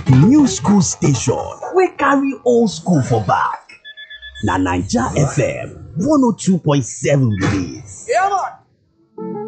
New school station wey carry old school for back. Na Naija FM 102.7 be dis. Yeah, man.